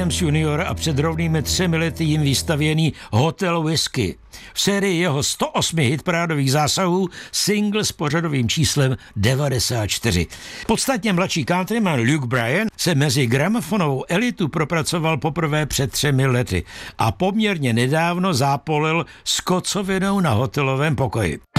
Williams Jr. a před rovnými 3 lety jim vystavěný Hotel Whisky. V sérii jeho 108 hitparádových zásahů single s pořadovým číslem 94. Podstatně mladší countryman Luke Bryan se mezi gramofonovou elitu propracoval poprvé před 3 lety a poměrně nedávno zápolil s kocovinou na hotelovém pokoji.